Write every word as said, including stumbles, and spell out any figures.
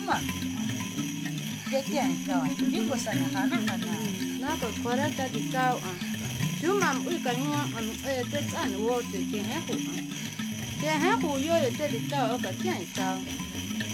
mà cái tiền rồi biết có sản hả nó hả nào nó có khoa ra ta đi cao à chú mà ui cái ngon à ê tết ăn vô thì cái hé hủ cái hé hủ vô thì tết đi cao ở cái tiền cao